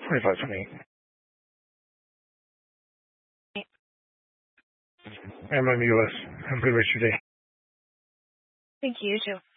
25, 28. MMUS. Have a good rest of your day. Thank you, you too.